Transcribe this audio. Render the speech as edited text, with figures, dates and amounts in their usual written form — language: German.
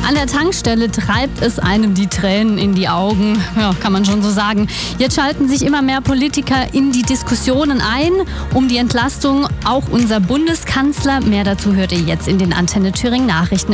An der Tankstelle treibt es einem die Tränen in die Augen, ja, kann man schon so sagen. Jetzt schalten sich immer mehr Politiker in die Diskussionen ein um die Entlastung. Auch unser Bundeskanzler. Mehr dazu hört ihr jetzt in den Antenne Thüringen Nachrichten.